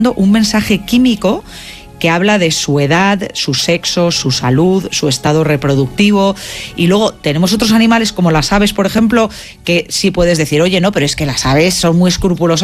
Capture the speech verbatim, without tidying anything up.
un mensaje químico que habla de su edad, su sexo, su salud, su estado reproductivo. Y luego tenemos otros animales como las aves, por ejemplo, que sí puedes decir, oye, no, pero es que las aves son muy escrupulosas